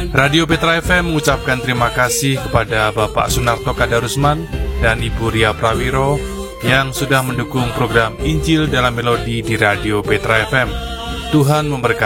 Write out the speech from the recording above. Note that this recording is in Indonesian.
Radio Petra FM mengucapkan terima kasih kepada Bapak Sunarto Kadarusman dan Ibu Ria Prawiro yang sudah mendukung program Injil dalam Melodi di Radio Petra FM. Tuhan memberkati.